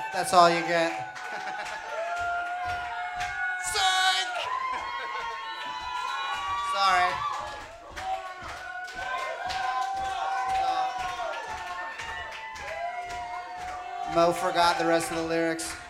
That's all you get. Psych! Sorry. Mo forgot the rest of the lyrics.